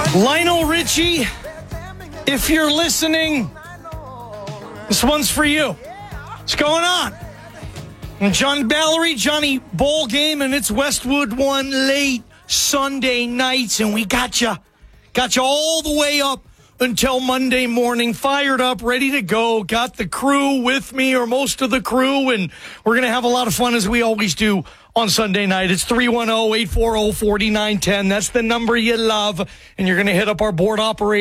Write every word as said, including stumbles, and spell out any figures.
Lionel Richie, if you're listening, this one's for you. What's going on? And John Ballery, Johnny Bowl game, and it's Westwood one late Sunday nights, and we got you, got you all the way up until Monday morning, fired up, ready to go. Got the crew with me, or most of the crew, and we're going to have a lot of fun as we always do on Sunday night. It's three one zero, eight four zero, four nine one zero. That's the number you love, and you're going to hit up our board operator.